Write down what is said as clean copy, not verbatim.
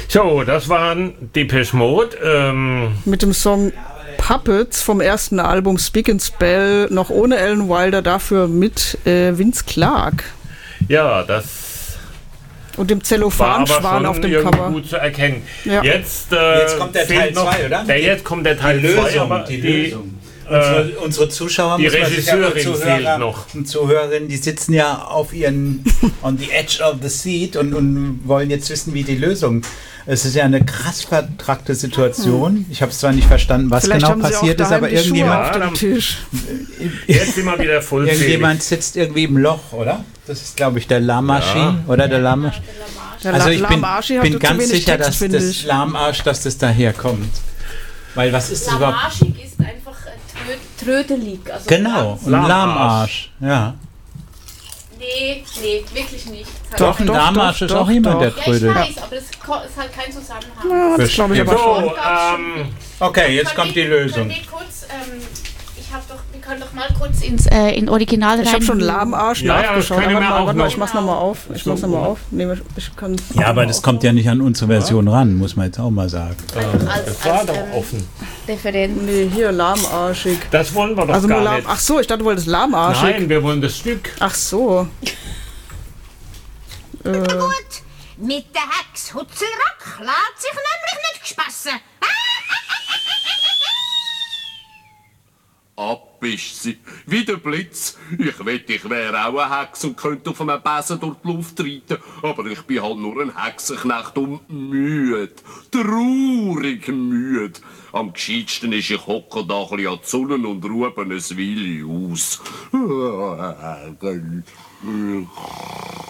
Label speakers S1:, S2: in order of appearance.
S1: So, das waren Depeche Mode.
S2: Mit dem Song Puppets vom ersten Album Speak and Spell, noch ohne Alan Wilder, dafür mit Vince Clarke.
S1: Ja, das
S2: und dem
S1: war
S2: Zellophan-Schwan auf dem Cover.
S1: Gut zu erkennen.
S2: Ja.
S1: Jetzt
S3: kommt der Teil 2, oder?
S1: Jetzt kommt der Teil 2,
S3: die Lösung. Unsere Zuschauer,
S1: die Regisseurin fehlt noch.
S3: Und Zuhörerinnen, die sitzen ja auf ihren on the edge of the seat und wollen jetzt wissen, wie die Lösung. Es ist ja eine krass vertrackte Situation. Ich habe es zwar nicht verstanden, was
S2: Vielleicht
S3: genau
S2: haben sie
S3: passiert
S2: auch
S3: ist, aber irgendjemand
S2: auf dem Tisch.
S1: Jetzt sind wir wieder vollzählig.
S3: Irgendjemand sitzt irgendwie im Loch, oder? Das ist, glaube ich, der Lamarchi oder der Lamarsch. Also ich bin ganz sicher, dass das Lamarsch, dass das daherkommt. Weil was ist das überhaupt?
S4: Lamarschig ist einfach trödelig. Also
S3: genau, ein Lahmarsch. Ja.
S4: Nee, wirklich nicht.
S3: Doch, ein Lahmarsch ist auch jemand, der trödelt.
S4: Ja, ich weiß, aber das ist halt kein Zusammenhang.
S2: Ja, das glaube ich aber schon.
S3: Okay, jetzt kommt die Lösung.
S4: Wir können doch mal kurz in Original rein.
S2: Ich habe schon Lahmarsch nachgeschaut.
S1: Warte
S2: mal, ich mach's nochmal auf. Nee, ich kann's
S3: ja, aber das kommt ja nicht an unsere Version ran, muss man jetzt auch mal sagen.
S1: Das war doch offen.
S4: Referenz.
S2: Nee, hier, lahmarschig.
S1: Das wollen wir doch
S2: also
S1: gar
S2: nur
S1: nicht.
S2: Ach so, ich dachte, du wolltest lahmarschig.
S1: Nein, wir wollen das Stück.
S2: Ach so.
S5: Gut, mit der Hex Hutzelrock lässt sich nämlich nicht gespassen.
S6: Ab ist sie, wie der Blitz. Ich wette, ich wäre auch eine Hex und könnte auf einem Besen durch die Luft reiten. Aber ich bin halt nur ein Hexenknecht und müde. Traurig müde. Am gescheitsten ist, ich hocke da ein bisschen an die Sonne und ruhe ein Weile aus.